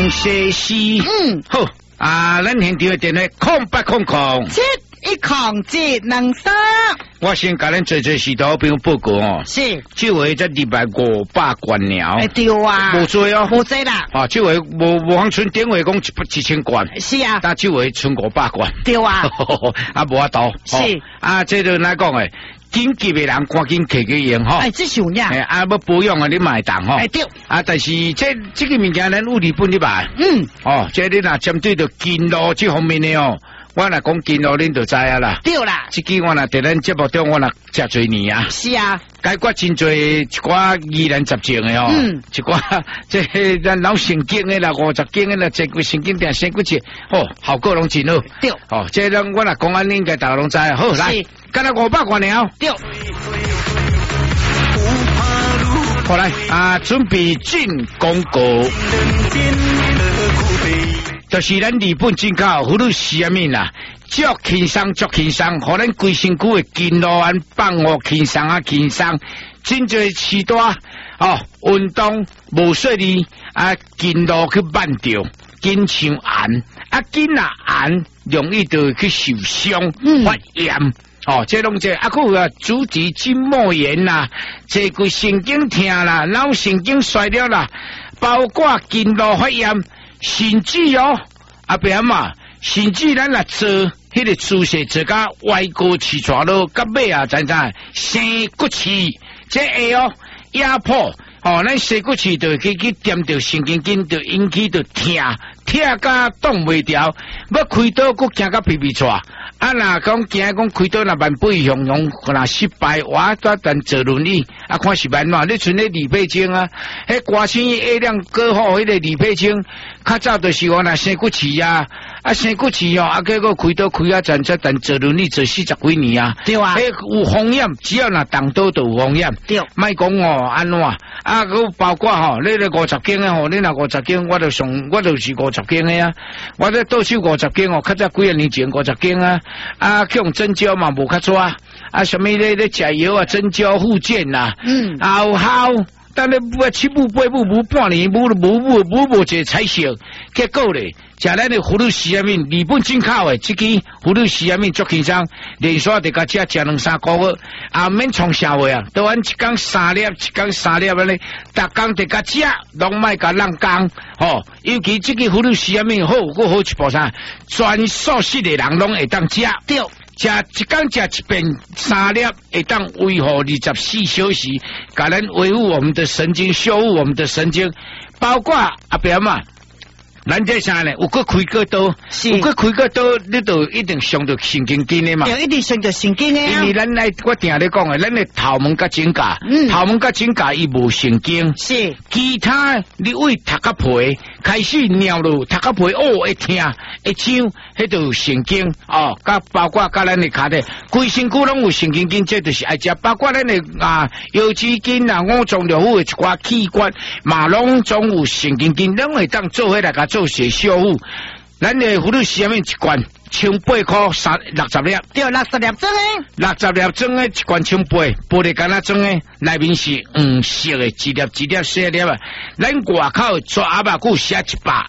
详细事。好啊，咱现场的电话0800 710723。 我先甲咱做许多朋友报告哦。 是， 这回这200-500罐了。 对啊， 无做哦， 无做啦。 啊，这回无方村电话讲1000罐。 是啊， 但这回剩500罐。 对啊， 啊无法度。 是啊，这就哪讲诶？紧急的人赶紧摕去用吼。 这是有影。 啊，要保养啊，你买当吼。 对。 啊，但是这个物件咱有日本你买。这你若针对着金路这方面的哦。我若讲金路，恁就知啊啦。对啦，这个我若在咱节目中，我若真侪年啊。是啊，解决真侪一寡疑难杂症的哦。一寡这咱老神经的啦，50斤的啦，这个神经病、神经节，效果拢真好。对，这咱我若讲安，应该大家拢知啊。好，来，今日500罐了。对。好来啊，准备进广告。就是咱日本进口葫芦丝啊面啦，足轻松，互咱规身躯的筋络安放哦轻松啊轻松，真侪时大运动无说哩啊筋络去慢掉，筋像炎啊筋啊炎容易就去受伤发炎。这拢这啊，佮有足底筋膜炎啦，这个神经痛啦，脑神经衰弱啦，包括筋络发炎。甚至阿伯嘛，甚至咱来做迄个姿势，做甲歪高起抓咯，甲尾啊，知生骨刺，这下压迫，咱生骨刺就去掂着神经筋，就引起着痛甲挡袂调，要开刀佮惊甲皮皮抓。啊，若讲惊讲开刀，若万不用，若失败，我等坐轮椅，啊，看是万嘛。你像那李佩清啊，迄歌星A亮歌后，迄个李佩清，较早就是我若生骨刺啊，生骨刺啊，结果开刀开啊，等坐轮椅坐40几年啊。对啊，迄有风险，只要若动刀就有风险。对，莫讲安怎啊，佮包括你咧50斤啊，你若50斤，我就是50斤的啊，我咧倒手50斤较早几啊年前50斤啊。去用针灸嘛，无较错什么咧食药啊，针灸复健呐，有效。但你7步8步无半年，无一个彩色，结果咧，食咱的葫芦丝啊面，日本进口的，这个葫芦丝啊面足轻松，连续得甲食2-3个月，啊免创社会啊，都按一天3粒，安尼，逐工得甲食，拢莫甲人讲，尤其这个葫芦丝啊面好，好一步啥，全素食的人拢会当食，对。食一天食一遍3粒，会当维护24小时，甲咱维护我们的神经，修复我们的神经，包括阿伯嘛。咱这啥呢？有个开个刀，有个开个刀，你就一定伤到神经筋的嘛。对，一定伤到神经的。因为咱来，我定咧讲的，咱的头毛甲指甲，头毛甲指甲伊无神经。是，其他你为头壳皮开始尿落，头壳皮会痛，会痒，迄就有神经甲包括甲咱的脚底，规身躯拢有神经筋，这就是爱食。包括咱的腰椎筋啊、五脏六腑的一寡器官，嘛拢总有神经筋，拢会当做伙来甲做些修复。咱的葫芦丝面一罐1,800块，60粒。对，60粒装的。60粒装的一罐1,800，玻璃干那装的，内面是黄色的，一粒细粒啊。咱外口做阿爸古写100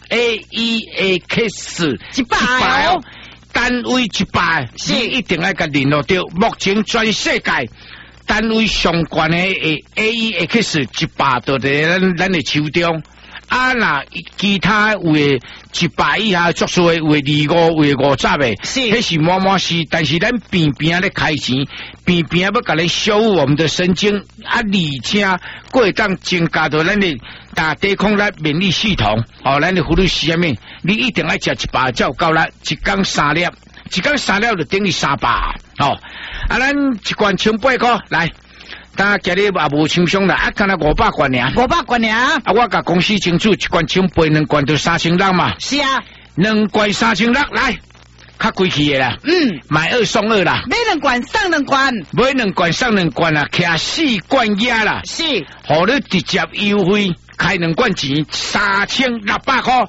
AEAX100哦，单位100，你一定要甲联络到。目前全世界单位上悬的 AEX100都在咱的手中。那其他有的100以下足数的，有的25，有的50的，迄是满是。但是咱边咧开钱，边要甲你修复我们的神经而且过当增加到咱的抵抗力、免疫系统。咱的葫芦丝面，你一定要食100才有够力，一天3粒，就等于300。咱一罐1,800块来。但今日也无轻松啦，干那500罐尔，500罐尔。我甲公司清楚，一罐1,800，2罐就3000啦嘛。是啊，2罐3000来，较贵气的啦。买2送2啦。买2罐送2罐，买2罐送2罐啦，徛4罐压啦。是，互你直接优惠，开2罐钱3600块。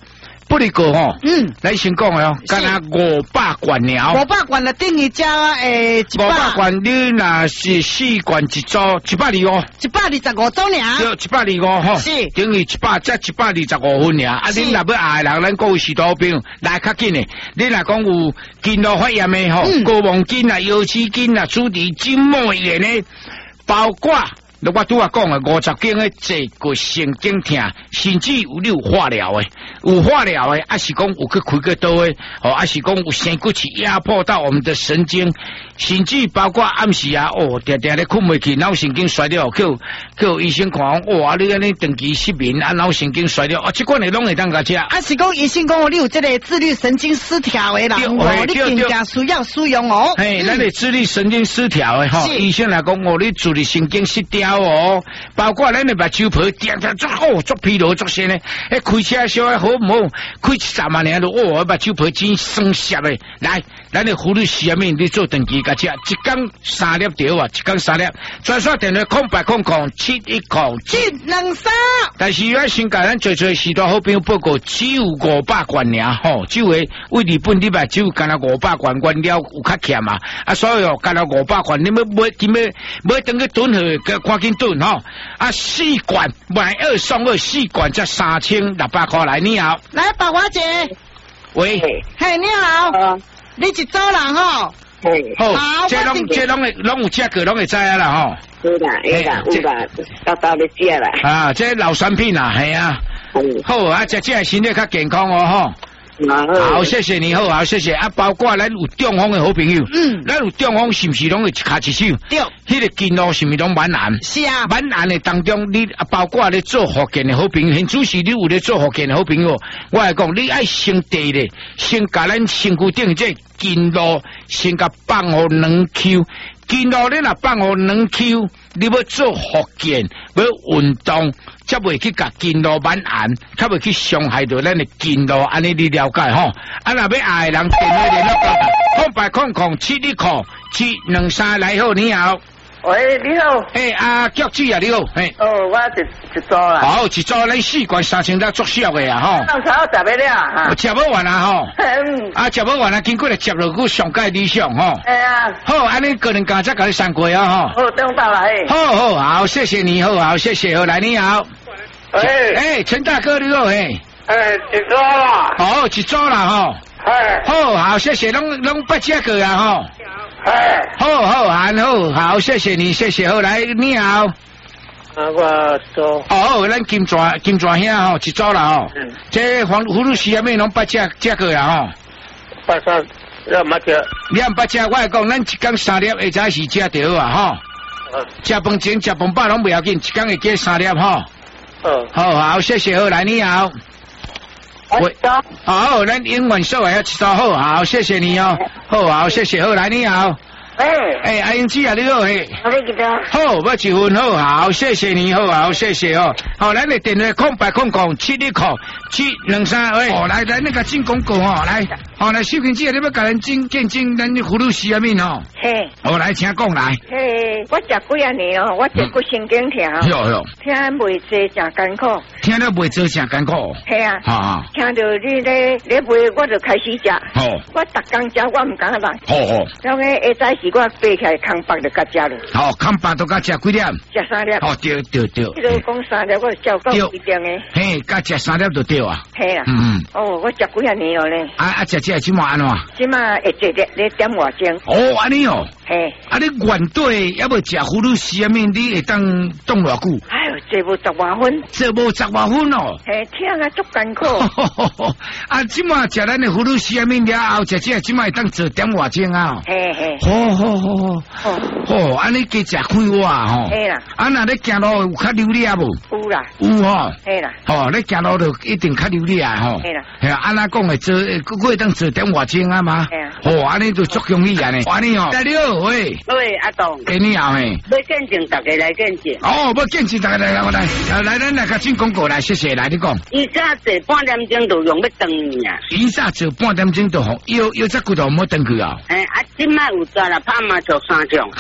不离个吼，来先讲哦，干那500罐鸟 ，500罐的等于加 500罐，你若是4罐一组，125，125 组尔， 对，125吼， 是等于100才125分尔。啊，恁若要爱人，咱各位许多朋友来较紧诶，你若讲有筋络发炎诶吼，高忘筋啊、腰肌筋啊、主治筋膜炎诶，包括。我拄啊讲诶，50斤诶坐骨神经痛，甚至有你有化疗诶，啊是讲有去开个刀诶，啊是讲有生骨气压迫到我们的神经，甚至包括暗时啊，定咧困袂去，脑神经衰弱，叫医生看，哇，你安尼长期失眠啊，脑神经衰弱，这款诶拢会当甲食。 啊是讲医生讲你有这个自律神经失调诶人，你更加需要使用哦。 嘿，咱的自律神经失调诶吼，医生来讲你自律神经失调。哦，包括咱的目睭皮足疲劳足先咧，开车小好唔好？开10万年都目睭皮真酸涩诶。来，咱的呼噜西阿面你做长期甲食，一天3粒条啊，一天3粒。专线电话08007100723。但是要先甲咱做许多好朋友报告，只有500罐尔吼，只有为日本你目只有干那500罐，原料有较欠嘛，所以干那500罐，你要买等去囤去，赶紧囤吼。4罐买2送2，4罐才3600块来，你好， 来白华姐， 喂， 嘿，你好，你一组人吼， 好，这拢有价格，拢会知啊啦吼。 有啦，到你食啦。 啊，这老产品啊，系啊。好啊，食这身体较健康哦吼。好，谢谢你，好，谢谢啊！包括咱有中风的好朋友，咱有中风是不是拢会卡一手？ 对， 迄个筋络是不是拢蛮难？ 是啊， 蛮难的当中，你包括咧做复健的好朋友，现主是你有咧做复健的好朋友，我来讲，你爱先第一咧，先甲咱身躯顶这筋络，先甲放互2 Q。筋络你若放互2 Q， 你要做复健，要运动，才袂去甲筋络蛮硬，才袂去伤害到咱的筋络。安尼你了解吼？啊，若要爱的人电话联络08007223来好，你好。 喂，你好。 局长啊，你好。 我一组啦。 好，一组咱4罐3000粒足少的啊，吼。 到时候食不了哈。 食不完啊，吼。食不完啊，经过来接落去上界理想吼。好，安尼个人家再甲你送过啊，吼。 好，等到来。 好，谢谢你，好，谢谢，好，来你好。陈大哥你好， 一组啦。 好，一组啦，吼。好，谢谢，拢8只个啊，吼。好，谢谢你，谢谢，好，来你好。 我做。 咱金泉兄吼，一组啦吼。这葫芦丝啊，咩拢8只个啊，吼。 8只，要8只。 你按8只，我来讲，咱一天3粒，会早是食着啊，吼。食饭前、食饭饱拢不要紧，一天会加3粒，吼。好，谢谢，好，来你好。喂，好，咱英文说话要一组，好，谢谢你哦，好，谢谢，好，来你好。阿英姐啊，你好， 我要几多？ 好，要1份，好，谢谢你，好，谢谢哦。好，咱的电话08007223，喂，来，那个进广告哦，来，来，小平姐，你要甲咱见证咱葫芦丝啊面哦。来，请讲来。 我食几啊年哦，我食骨神经痛。听袂做真艰苦。 听了袂做真艰苦。 系啊。听到你咧卖，我就开始食。我逐工食，我唔敢放。然后下早时我爬起来空白就甲食了。 空白都甲食几粒？ 食3粒。 对。 你都讲3粒，我照到一定诶。 甲食3粒就对啊。 系啊。我食几啊年了咧。 食即马安怎？ 即马会坐咧点外钟。 安尼哦。你原队要要食葫芦丝啊面，你会当冻偌久？ 坐无10外分。 坐无10外分哦。 听啊足艰苦。 即马食咱的葫芦丝啊面了后，即马会当坐点外钟啊。好，安尼加食开话吼。 系啦。 若你行路有较流利无？ 有啦。 有吼。 系啦。 你行路就一定较流利啊吼。 系啦。 系啊，安那讲会做，佫会当做点外钟啊嘛。安尼就足容易安尼。安尼哦。你好，喂， 阿东。 你好嘿。 要见证大家来见证。 要见证大家来来，咱来个进广告来，谢谢，来你讲。 伊早坐半点钟就用要登去啊。 伊早坐半点钟就好，有只骨头唔好登去啊。 今摆有抓啦，拍麻将3种。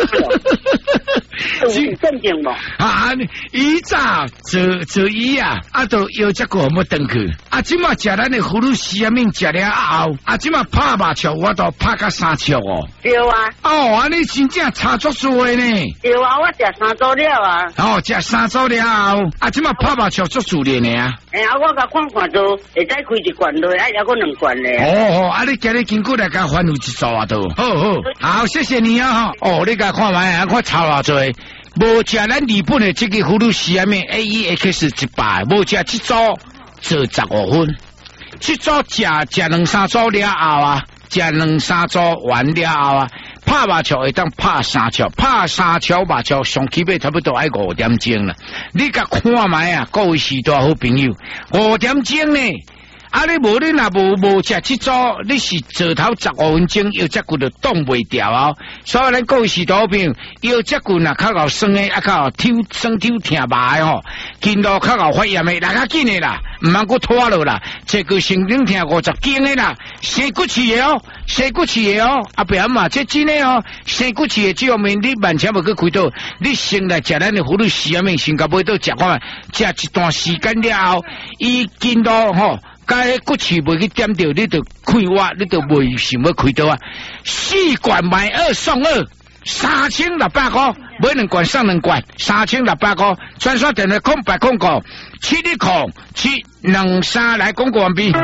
是正经无？ 伊早做伊啊，都有只骨唔好登去。今麦食咱的葫芦丝面食了后，今麦拍麻将我都拍到3桌哦。 对啊。 你真正差足多呢。 对啊，我食3组了啊。 食3组了后，今麦拍麻将足自然的啊。 我甲看都会再开一罐落，还有2罐咧。 你今日经过来甲翻有一组啊都。好，谢谢你啊你甲看卖我炒偌多。无食咱日本的这个葫芦丝面 AEX100， 无食这组做15分，这组食2-3组了后食2-3组完了后拍麻将会当拍3桌，拍3桌麻将上起码差不多要5点钟啦。你甲看卖各位时代好朋友，5点钟呢？你无你若无食这组，你是做头15分钟，腰脊骨就动袂掉所以咱各位是多朋腰脊骨较够酸的，较酸痛疼麻的筋络较够发炎的，来较紧的啦，唔通搁拖落啦。这个神经疼50斤的啦，生骨刺的生骨刺的不然嘛，这真的生骨刺的这方面你万千无去开刀，你先来食咱的葫芦丝面，先甲尾倒食看，食一段时间了后，伊筋络该骨刺袂去点着，你就开挖，你就袂想要开刀4罐买2送2，3600块，买2罐送2罐，3600块。专线电话0809 710-723来广告完毕。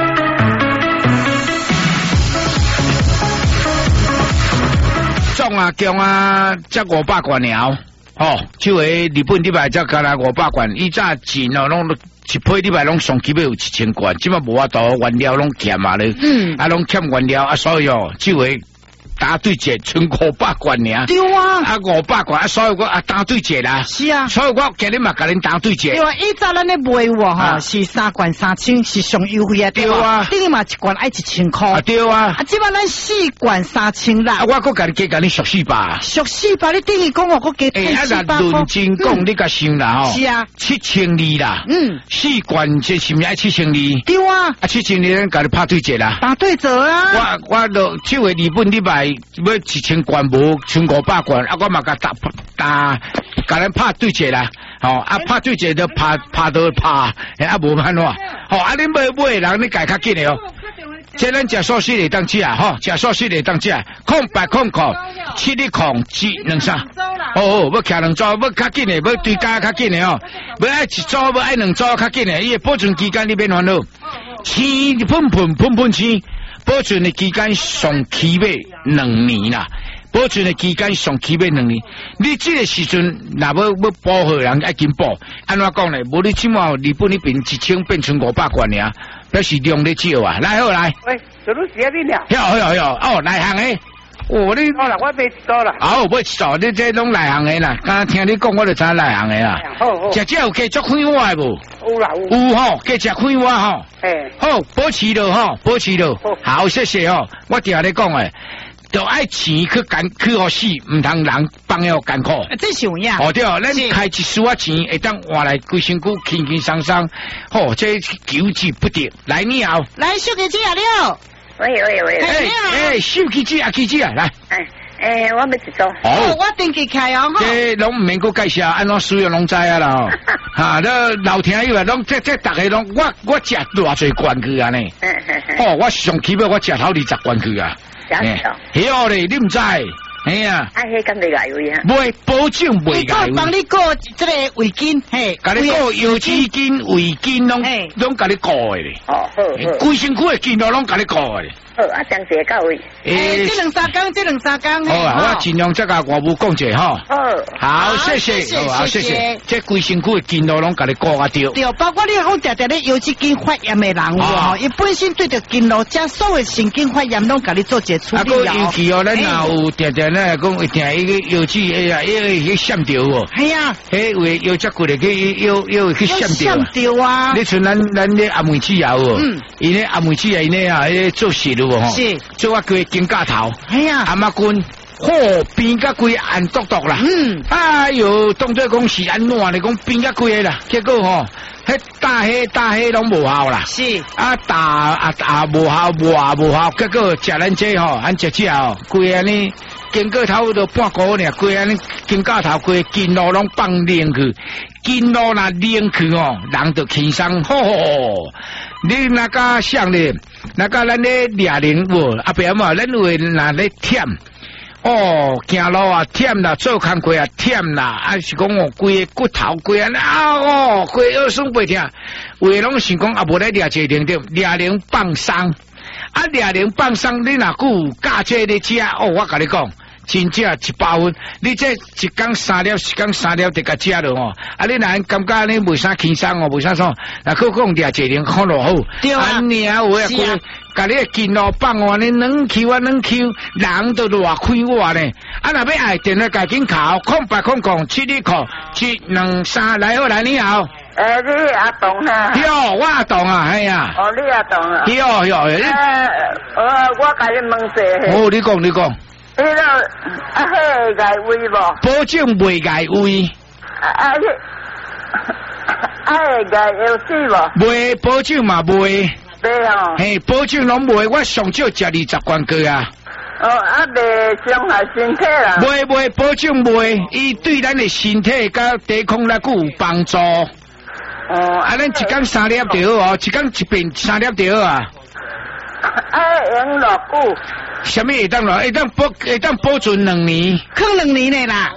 中强才500罐了。这回日本礼拜才加来500罐，以早钱拢一批礼拜拢上起码有1000罐，即摆无法度原料拢欠咧，拢欠原料所以这回打对折剩500罐尔。 对啊 ，500罐所以我打对折啦。 是啊， 所以我今日嘛甲恁打对折。 对啊，以早咱咧卖是3罐3000是上优惠对啊，等于嘛1罐要1000块。 对啊， 即摆咱4罐3000啦。 我搁甲你加你俗400。俗 400你等于讲我搁加400。 论真讲你甲想啦是啊 ，7200啦。4罐这是咪爱7200？ 对啊 ，7200咱甲你拍对折啦。 打对折啊！ 我就这回日本礼拜。要1000罐无，剩500罐，我嘛甲甲咱拍对折啦，拍对折就拍到拍，无办法，恁买人你改较紧的这咱食素食会当食食素食会当食，0800 710-723，要徛2组，要较紧的，要对加较紧的要爱1组，要爱2组较紧的，伊保存期间你免烦恼，青喷青。保存的期间上起码2年啦，保存的期间上起码2年。你这个时阵若要保护人爱紧保，安怎讲呢？无你起码日本那边1000变成500罐尔，表示量咧少啊。来好来， 喂，做你写面了？ 好，内行诶。你好啦，我买1组啦。 买1组，你这拢内行诶啦。刚听你讲，我就知内行诶啦。 好。 食有加足开挖无？ 有啦有加食开挖好，保持了保持了。好，谢谢我听你讲诶，就爱钱去学死，唔通人帮要艰苦。 这是有影。 对，咱开一丝钱会当换来规身躯轻轻松松。这求之不得。来你好， 来小姐姐了。 喂， 小记者来。 我要1组。 我登记开这拢唔免搁介绍，安怎需要拢知啦老听友拢这大家拢我食偌侪罐去呢。我上起码我食头20罐去啊。晓咧，你唔知？ 迄敢袂来位袂保证袂来位。 帮你过这个围巾， 甲你过油纸巾、围巾拢甲你过的咧。 好。 规身躯的筋络拢甲你过的。 好，详细到位。 这2、3工。 好我尽量再甲外母讲者好，谢谢。好，谢谢。这规身躯的筋络拢甲你过对。 对，包括你讲常常咧腰肌筋发炎的人伊本身对着筋络加所有神经发炎拢甲你做一个处理尤其咱若有常常咧讲，一定迄个腰肌去闪掉系啊， 迄位腰脊骨咧去闪掉啊。 你像咱咧阿妹子也伊咧阿妹子伊咧做事是，做我叫金架头， 系啊， 阿妈君变甲规暗督督啦。哎呦，当作讲是安怎咧？讲变甲规个啦，结果迄大黑拢无效啦。 是打无效，结果食咱这咱食规安尼。经过差不多半个月呢，规安尼经过头规筋路拢放冷去，筋路若冷去人就轻松。你那个想咧，那个咱咧掠灵阿伯嘛，咱有那咧忝行路啊忝啦，做工课啊忝啦，是讲规个骨头规安规腰酸背痛，为拢想讲无咧掠一灵点，掠灵放松。掠灵放松，你若顾加这咧食我甲你讲，真正100分。你这一天3粒得甲食了你若感觉你袂啥轻松袂啥爽，那去讲掠一灵看落好。 对啊， 你有啊，甲你筋路放你软 Q 人都热开我呢。若要爱电话甲紧考0800720723来你好。 你阿东哈？ 哟，我阿东啊，系啊。 你阿东啊？ 哟， 我甲你问下。 你讲。迄个外围无？ 保证袂外围。 外有死无？ 袂保证嘛袂。 袂嘿，保证拢袂，我上少食20罐个啊。 袂伤害身体啦。 袂保证袂，伊对咱的身体甲抵抗力有帮助。咱一天3粒就好一天一遍3粒就好啊。 用偌久？ 什么会当落？会当保存2年。 放2年的啦。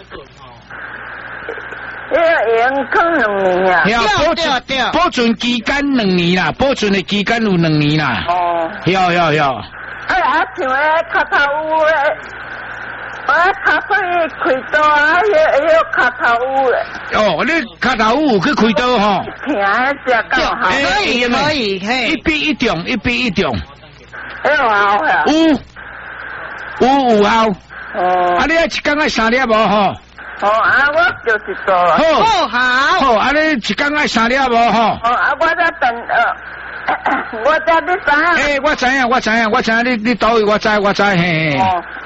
用放2年啊？ 对。 保存期间2年啦，保存的期间有2年啦。要。 像卡头有卡水开刀卡头有你卡头有去开刀听只够好。 可以， 一比一中。 有效。 有效。你一天爱3粒无我就是做了。 好。 你一天爱3粒无我在等我知你知。 我知影，你倒位我知嘿。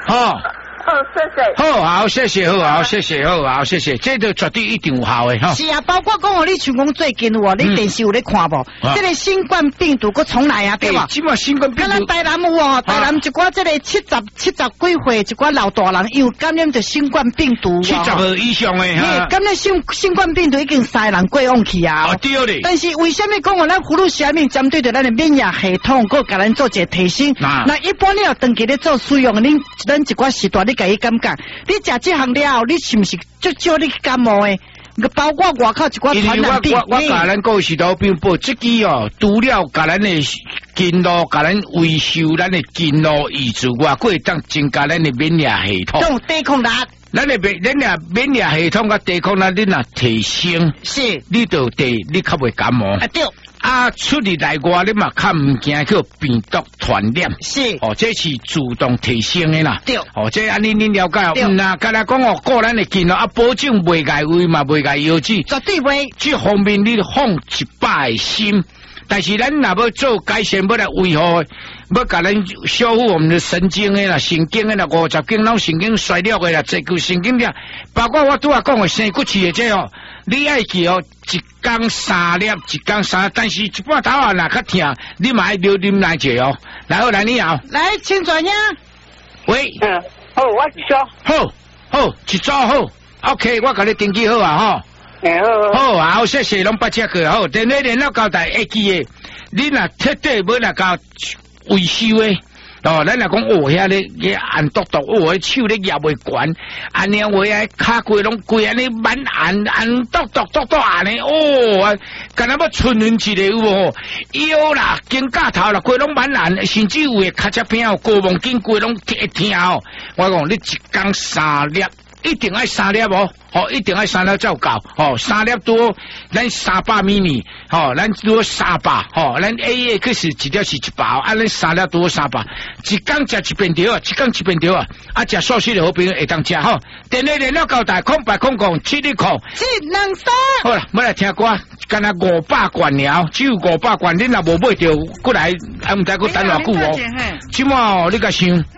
谢谢，这都绝对一定有效的是啊，包括讲你像讲最近你电视有咧看无？这个新冠病毒佫重来啊，对吧？ 即嘛新冠病毒， 台南有台南一寡这个70几岁一寡老大人有感染着新冠病毒 70岁以上的感染新冠病毒已经3人过往去啊。 对咧。 但是为什么讲咱葫芦虾米针对着咱的免疫系统，佫甲咱做一个提升？那一般你要长期咧做使用，咱一寡时段你家己感觉，你食这项了后，你是不是足少你感冒的？包括外口一寡传染病。 我甲咱个是都并报这支除了甲咱的筋络，甲咱维修咱的筋络以之外，佫会当增加咱的免疫系统。 种抵抗力。 咱的免疫系统甲抵抗力，你若提升， 是， 你较袂感冒。 对。 出入内外你嘛较唔惊叫病毒传染。 是。 这是主动提升的啦。 对。 这安尼你了解？那刚才讲个人的筋络保证袂外围嘛，袂外腰子。 绝对袂。 这方面你放100的心。但是咱若要做改善，要来维护，要甲咱修复我们的神经的啦、神经的啦、50经脑神经衰弱的啦、这个神经的，包括我拄仔讲的生骨刺的这你爱记一天3粒，但是一半头啊若较痛，你嘛爱留啉奶者来你好， 来请专业。 喂， 好，我一组。好，一组好 ，OK， 我甲你登记好啊好，谢谢，拢8只个好。电话联络交代会记的，你若彻底要来搞维修的，咱若讲遐咧按督督，手咧压袂悬，安尼话骹规拢规安尼满按督督安尼，干那要春运一个有无？腰啦、肩胛头啦，规拢满按，甚至有诶脚趾片高望筋规拢会疼我讲你一天3粒。一定爱3粒一定爱3粒才有够3粒多，咱300米米咱多300咱 AX 一粒是100咱3粒多300，一天食一遍条食素食的好朋友会当食电话联络交代0800710723。好啦，要来听歌，干那500罐了，只有500罐，你若无买着，过来毋知佫等偌久即满你甲想。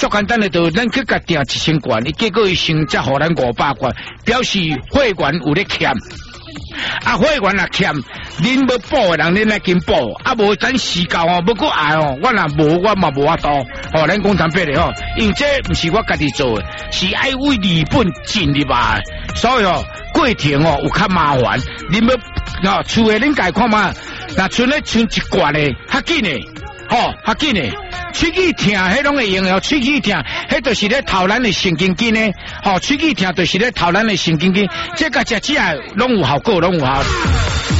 足简单的，就咱去甲订1000罐，结果伊先才互咱500罐，表示会员有咧欠。啊，会员也欠，恁要补的人恁来紧补，啊无咱时间哦，要搁挨哦，我若无我嘛无法度，哦，咱讲坦白的哦，因为这不是我家己做的，是爱为利本进入来，所以哦，过程哦有较麻烦，恁要哦，厝的恁家看嘛，若剩咧剩一罐的，较紧的，吼，较紧的。喙齿痛，迄拢会用哦。喙齿痛，迄就是咧偷咱的神经筋呢。吼，喙齿痛就是咧偷咱的神经筋，这个食起来拢有效果，拢有效。